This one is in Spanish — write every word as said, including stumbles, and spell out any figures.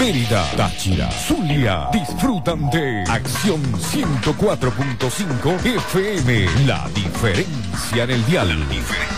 Mérida, Táchira, Zulia, disfrutan de Acción ciento cuatro punto cinco F M. La diferencia en el dial.